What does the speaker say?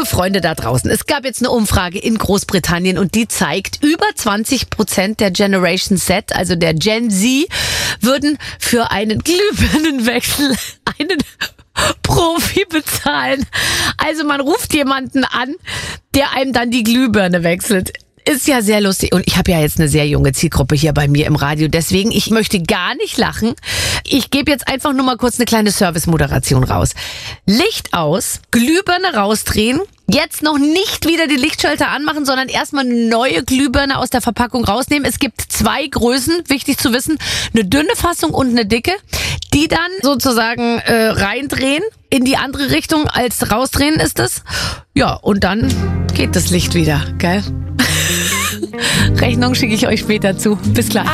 Liebe Freunde da draußen, es gab jetzt eine Umfrage in Großbritannien und die zeigt, über 20% der Generation Z, also der Gen Z, würden für einen Glühbirnenwechsel einen Profi bezahlen. Also man ruft jemanden an, der einem dann die Glühbirne wechselt. Ist ja sehr lustig. Und ich habe ja jetzt eine sehr junge Zielgruppe hier bei mir im Radio. Deswegen, ich möchte gar nicht lachen. Ich gebe jetzt einfach nur mal kurz eine kleine Service-Moderation raus. Licht aus, Glühbirne rausdrehen. Jetzt noch nicht wieder die Lichtschalter anmachen, sondern erstmal eine neue Glühbirne aus der Verpackung rausnehmen. Es gibt 2 Größen, wichtig zu wissen. Eine dünne Fassung und eine dicke. Die dann sozusagen reindrehen in die andere Richtung als rausdrehen ist es. Ja, und dann geht das Licht wieder, gell? Rechnung schicke ich euch später zu. Bis gleich.